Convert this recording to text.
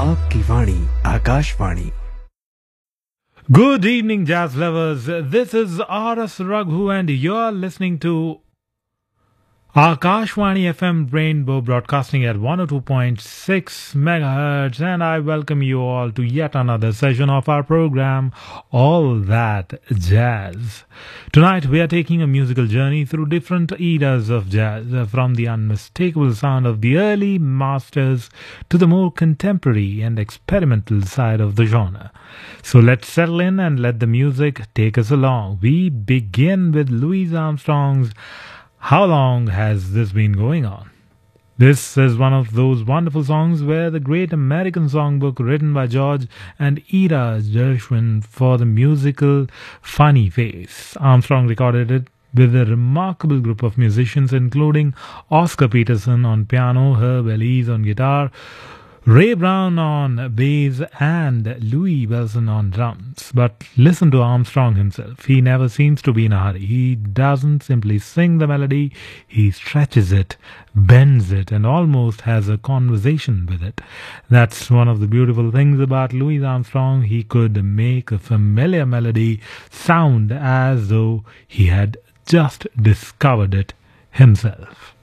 आपकी वाणी Akashvani. Good evening, jazz lovers. This is R.S. Raghu, and you're listening to Akashwani FM Rainbow broadcasting at 102.6 megahertz, and I welcome you all to yet another session of our program, All That Jazz. Tonight we are taking a musical journey through different eras of jazz, from the unmistakable sound of the early masters to the more contemporary and experimental side of the genre. So let's settle in and let the music take us along. We begin with Louis Armstrong's How Long Has This Been Going On? This is one of those wonderful songs where the great American songbook written by George and Ira Gershwin for the musical Funny Face. Armstrong recorded it with a remarkable group of musicians including Oscar Peterson on piano, Herb Ellis on guitar, Ray Brown on bass, and Louis Bellson on drums. But listen to Armstrong himself. He never seems to be in a hurry. He doesn't simply sing the melody. He stretches it, bends it, and almost has a conversation with it. That's one of the beautiful things about Louis Armstrong. He could make a familiar melody sound as though he had just discovered it himself.